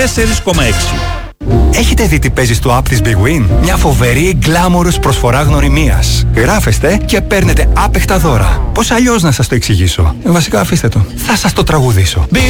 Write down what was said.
4,6. Έχετε δει τι παίζει στο app της Big Win? Μια φοβερή γκλάμορους προσφορά γνωριμίας. Γράφεστε και παίρνετε άπεχτα δώρα. Πώς αλλιώς να σας το εξηγήσω? Βασικά αφήστε το. Θα σας το τραγουδήσω.